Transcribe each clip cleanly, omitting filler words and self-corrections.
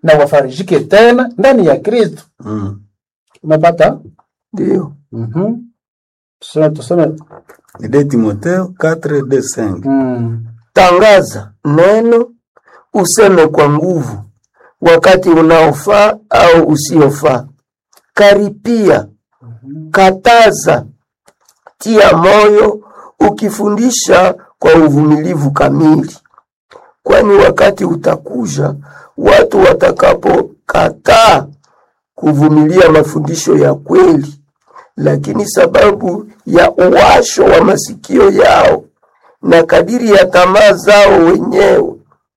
na wafarijike tena ndani ya Kristo. Umepata? Ndio. Tuseme Ni Timotheo 4:5. Tangaza neno, useme kwa nguvu wakati unaofaa au usiofaa. Karipia, kataza, tia moyo, ukifundisha kwa uvumilivu kamili. Kwani wakati utakuja watu watakapokataa kuvumilia mafundisho ya kweli, lakini sababu ya uwasho wa masikio yao na kadiri ya tamaa zao wenyewe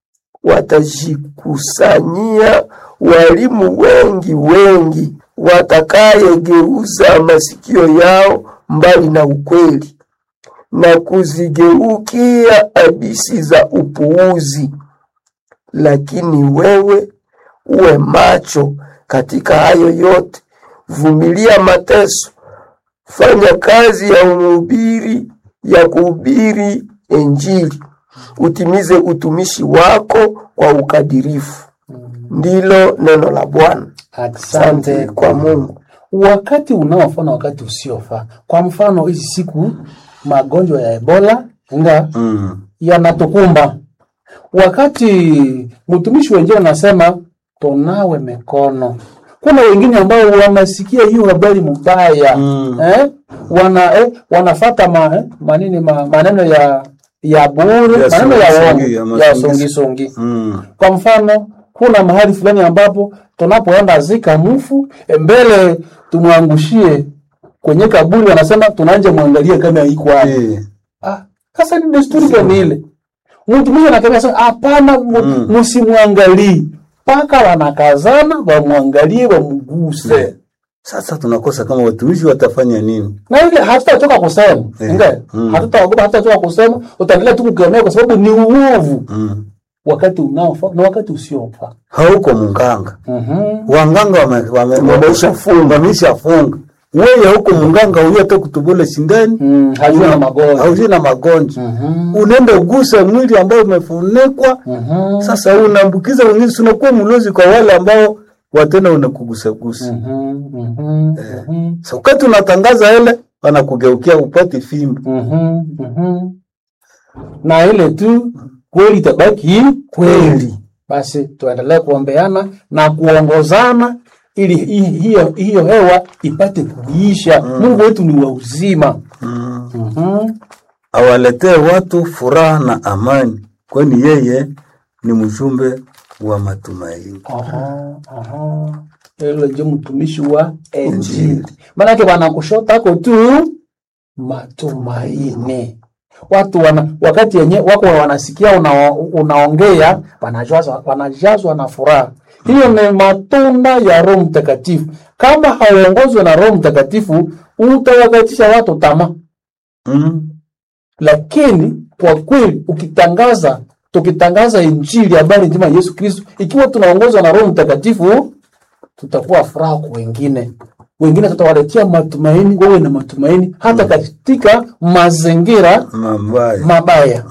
watajikusanyia walimu wengi watakayegeuza masikio yao mbali na ukweli na kuzigeukia hadithi za upuuzi. Lakini wewe uwe macho katika hayo yote, vumilia mateso, fanya kazi ya kuhubiri Injili, utimize utumishi wako kwa ukadirifu. Ndilo neno la Bwana. Asante kwa Mungu. Wakati unaofaa na wakati usiofaa. Kwa mfano hizi siku magonjwa ya Ebola yanatukumba. Wakati mtumishi wa Injili anasema tunawe mikono, kuna wengine ambao wanasikia hiyo habari mbaya, wanafuata maneno ya bure, maneno ya uongo, ya songi. Kwa mfano kuna mahali fulani ambapo tunapoenda zika mfu mbele tumwangushie kwenye kaburi, wanasema tunaanza muangalia kama iko hapo. Sasa ni desturi gani ile? Mtumishi anataka sasa hapana, msimwangalie paka wanakazana wamwangalie wamguse. Sasa tunakosa kama watumishi watafanya nini? Na ile hatutachoka kusema. Hatutaogopa hatutachoka kusema, utaendelea tu kukemea kwa sababu ni uovu. Wakati unaofaa na wakati usiofaa. Hauko munganga. Wanganga wameshafunga. Wewe huko munganga unataka kutubula sindani, hauna magonjwa. Unaenda ugusa mwili ambao umefunikwa. Sasa unaambukiza wengine, unakuwa mlozi kwa wale ambao watena unakugusa. Sasa wakati unatangaza ile wanakugeukia upate fimbo. Na ile tu kweli tabaki kweli. Basi tuendelee kuombeana na kuongozana ili hiyo hewa ipate kuisha. Mungu wetu ni wa uzima. Awaletee watu furaha na amani, kwani yeye ni mjumbe wa matumaini. Ile ndio mtumishi wa Injili. Maana yake wanakushota hako tu matumaini. Watu wakati yenye wako wanasikia unaongea wanajazwa na furaha. Hiyo ni matunda ya Roho Mtakatifu. Kama hauongozwe na Roho Mtakatifu, utawakatisha watu tamaa. Lakini kwa kweli tukitangaza Injili, habari njema ya Yesu Kristo, ikiwa tunaongozwa na Roho Mtakatifu, tutakuwa furaha kwa wengine. Wengine tutawaletea matumaini, wewe na matumaini hata katika mazingira mabaya.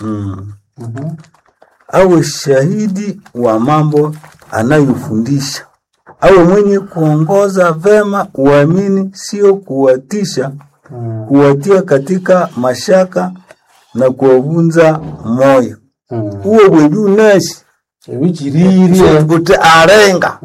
Awe shahidi wa mambo anayofundisha. Awe mwenye kuongoza vema uamini, sio kuwatisha, kuwatia katika mashaka na kuwavunja moyo. Uwe wedu nasi wikiriri ute arenga.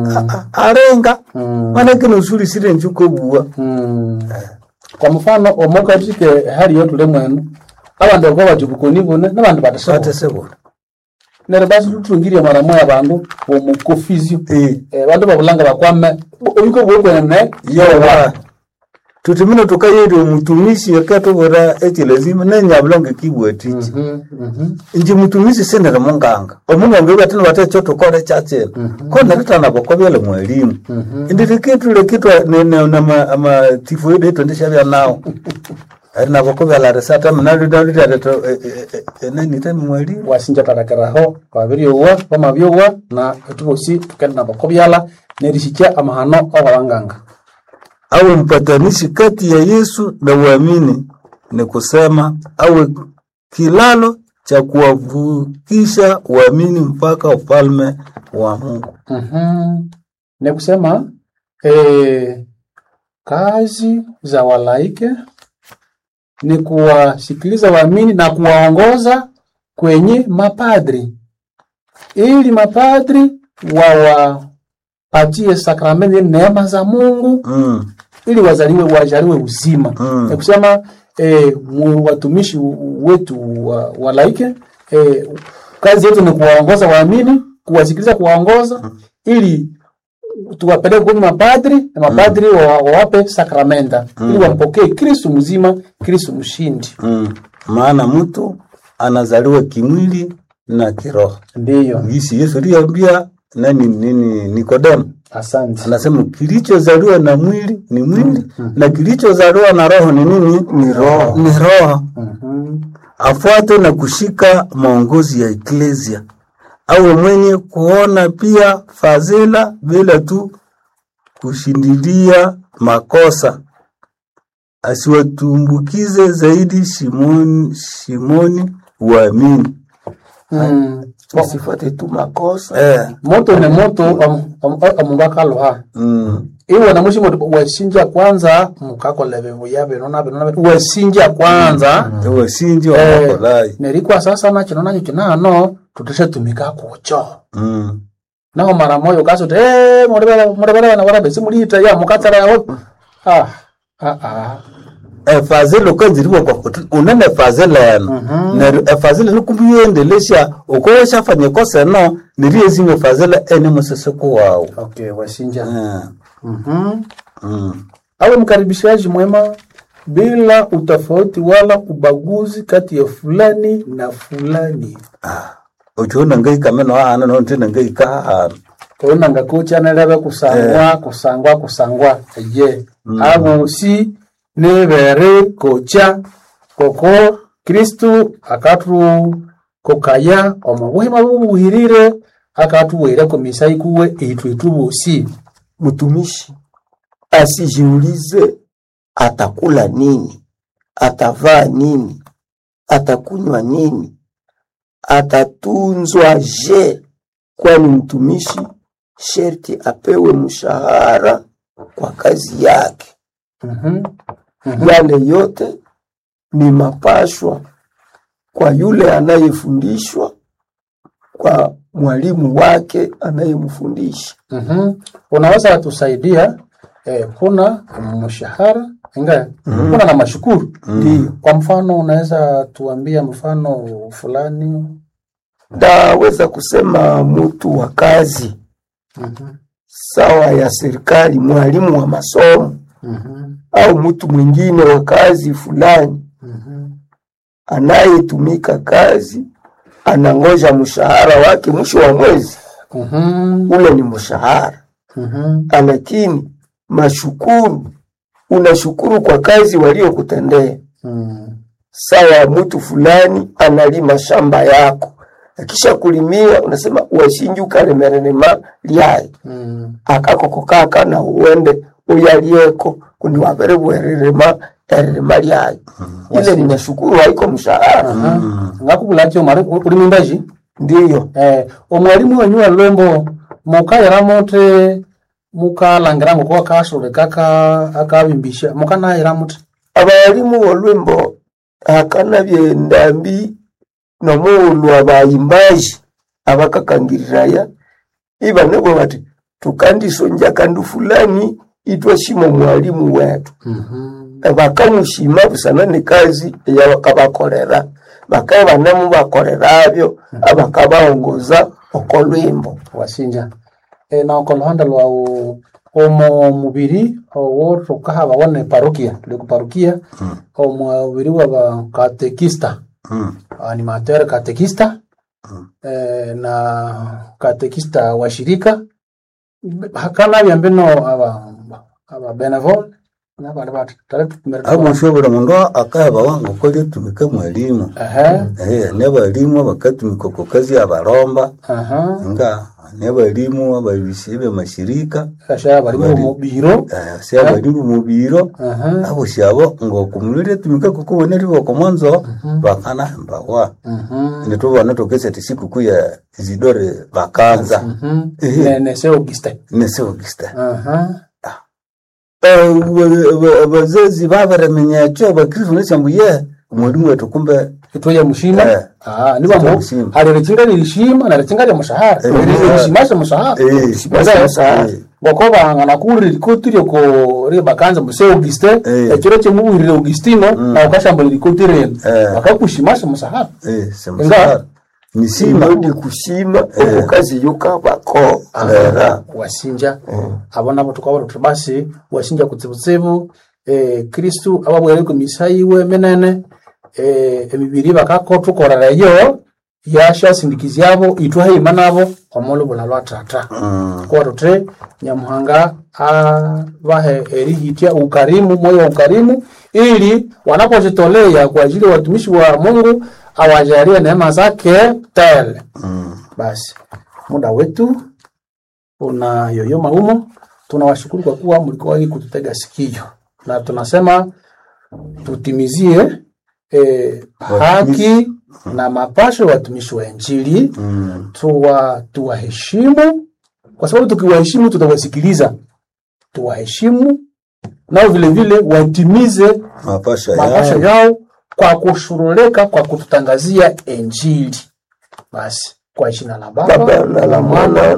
Maana kino usuri sire nchuko buwa. Kwa mfano omoka jike hali yote lemwenu abantu kwa bajukuni bone n'abantu batasebona. Nere basi tutungiriye mara moya bantu bo mukofizio. Bantu babulanga bakwame uyuko bwo ne yowa. Tutimino tukayedi umutumishi yakato bora lazima nanyabulonge kibwetiki. Inji mutumishi sendera munganga. Omunganga batino batechoto kore chache. Kona ritana bokobele mwalimu. Indiketu lekitwa na ama tifoide tondesha bya nao. Arina bokobela resata mnali to nani tani mwalimu wasinja tarakaraho babiriwa bamabyowa na tubosi tukenda bokobyala nerishikia amahano abanganga. Awe mpatanishi kati ya Yesu na waamini, ni kusema awe kilalo cha kuwavukisha waamini mpaka ufalme wa Mungu. Ni kusema kazi za walaike ni kuwasikiliza waamini na kuwaongoza kwenye mapadri, ili mapadri wawapatie sakramenti neema za Mungu ili wajaliwe uzima. Ni kusema watumishi wetu walaike, kazi yetu ni kuwaongoza waamini, kuwasikiliza, kuwaongoza ili tuwapeleke kwenye mapadri na mapadri wawape sakramenta ili wampokee Kristo mzima, Kristo mshindi. Maana mtu anazaliwa kimwili na kiroho. Ndiyo. Yesu aliambia nani Nikodemo. Asante. Anasema kilichozaliwa na mwili ni mwili na kilichozaliwa na roho ni nini? Ni roho. Ni roho. Afuate na kushika maongozi ya eklesia. Awe mwenye kuona pia fadhila bila tu kushindilia makosa. Asiwatumbukize zaidi shimoni waamini. Asifuate tu makosa. Moto ni moto amungaka loha. Iwe na mushi wasinja kwanza mukako levevu yabe nona wasinja kwanza wasinja wakolai. Nerikwa sasa na chinano tutesha tumika kucho. Nao mara moyo kaso murebera na warabe simulita ya mukatara ya fazelo kanziriwa kwa kutu unene fazela yana na fazela nukumbiendelesha ukosha fanye kosa no niriezime fazela ene museseko wao. Okay, wasinja. Awe mkaribishaji mwema bila utofauti wala ubaguzi kati ya fulani na fulani. Ukiona ngai kameno ana no ntene ngai ka kuona ngakucha nalebe kusangwa je abo si nebere kocha koko Kristo akatu kokaya omubuhima bubuhirire akatuwera komisai kuwe itwetubusi. Mtumishi asijiulize atakula nini, atavaa nini, atakunywa nini, atatunzwa je, kwani mtumishi sherti apewe mshahara kwa kazi yake. Yale yote ni mapashwa kwa yule anayefundishwa, kwa mwalimu wake anayemfundisha. Unaweza tusaidia kuna mshahara kuna na mashukuru. Ndio. Kwa mfano unaweza tuambia mfano fulani? Daweza kusema mtu wa kazi sawa ya serikali, mwalimu wa masomo au mtu mwingine wa kazi fulani anayetumika kazi anangoja mshahara wake mwisho wa mwezi. Ule ni mshahara. Lakini mashukuru, unashukuru kwa kazi waliokutendea. Sawa mtu fulani analima shamba yako, akisha kulimia unasema washinju kalemerenema lyai akakokokaka na uende uyalieko kundi wabere bwererema ererema lyai. Ile ni mashukuru, haiko mshahara. Ngakubulacho mari ulimimbaji. Ndiyo. Omwalimu wanyu alombo mukayira mote mukalangirango kwa kashure kaka akabimbisha mukana ira mote. Abalimu olwembo akana byendambi no mulu abayimbaji abakakangiraya iba nebo bati tukandisonja kandu fulani itwa shimo mwalimu wetu. Bakamushima busana ni kazi ya bakabakorera, bakaba namu bakorerabyo abakabaongoza okolwimbo wasinja. Na okolohanda lwa omo mubiri owo tukahaba wane parokia tuli ku parokia omo mubiri wa katekista animateur katekista na katekista wa shirika hakana byambeno aba benevol na bale bat abo shobora mundu akaba wangu kole tumika mwalimu ne balimu bakatumika ku kazi abaromba nga ne balimu ababishibe mashirika kasha bari mu biro sia bari mu biro abo shabo ngo kumulire tumika kukubona ribo komanzo bakana mbawa nito bana tokese tisiku kuya Isidore bakanza nese Augustin bazazi babaramenye cyo bakristo n'cyambuye umwarimu wetu kumbe kitoya mushima niba mo harere kingari rishima na kingari mushahara rishimasha mushahara bako bangana kuri rikotire ko re bakanza muse Augustin ekiro cyo mubirire Augustino na ukashambira rikotire bakakushimasha mushahara semusahara nisima ndi kushima okukazi yuka bako wasinja abona bo tukabona tubasi wasinja kutsibutsibu Kristo ababwere ko misayiwe menene emibiri bakakotukorarayo yasha sindikizi yabo itwahe imanabo omolo bulalwa tata kwa rotre Nyamuhanga bahe erihitia ukarimu moyo ukarimu ili wanapojitolea kwa ajili ya watumishi wa Mungu awajalie neema zake tele. Basi muda wetu una yoyoma humo, tunawashukuru kwa kuwa mlikuwa kututega sikio na tunasema tutimizie haki na mapasho ya watumishi wa Injili. Tuwaheshimu kwa sababu tukiwaheshimu tutawasikiliza. Tuwaheshimu nao vile vile watimize mapasho yao kwa kushuruleka kwa kututangazia Injili. Basi kwa jina la Baba na la Mwana